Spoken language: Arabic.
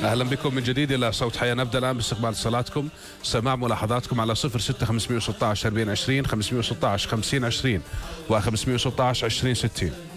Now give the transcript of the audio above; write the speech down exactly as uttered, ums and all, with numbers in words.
أهلا بكم من جديد إلى صوت حياة. نبدأ الآن باستقبال اتصالاتكم، سماع ملاحظاتكم على صفر ستة خمسمئة وستة عشر أربعين عشرين، خمسمئة وستة عشر خمسين عشرين و خمسمئة وستة عشر عشرين ستين.